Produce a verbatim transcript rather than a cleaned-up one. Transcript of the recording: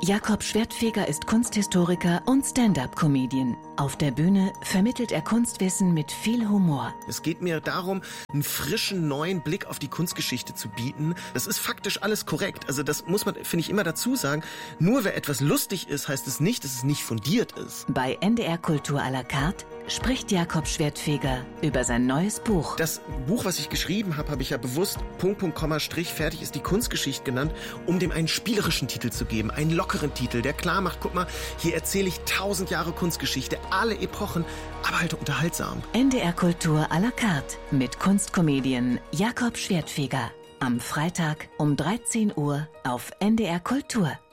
Jakob Schwertfeger ist Kunsthistoriker und Stand-up-Comedian. Auf der Bühne vermittelt er Kunstwissen mit viel Humor. Es geht mir darum, einen frischen, neuen Blick auf die Kunstgeschichte zu bieten. Das ist faktisch alles korrekt. Also das muss man, finde ich, immer dazu sagen. Nur wer etwas lustig ist, heißt es nicht, dass es nicht fundiert ist. Bei N D R Kultur à la carte spricht Jakob Schwertfeger über sein neues Buch. Das Buch, was ich geschrieben habe, habe ich ja bewusst Punkt, Punkt, Komma, Strich, fertig ist die Kunstgeschichte genannt, um dem einen spielerischen Titel zu geben, einen lockeren Titel, der klar macht, guck mal, hier erzähle ich tausend Jahre Kunstgeschichte, alle Epochen, aber halt unterhaltsam. N D R Kultur à la carte mit Kunstcomedian Jakob Schwertfeger. Am Freitag um dreizehn Uhr auf N D R Kultur.